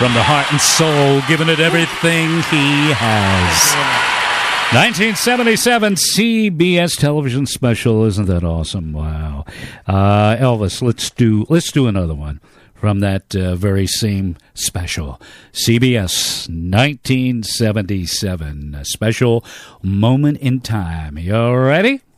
from the heart and soul, giving it everything he has. 1977 CBS television special. Isn't that awesome? Wow. Elvis, let's do another one from that very same special. CBS 1977 special, Moment in Time. You ready?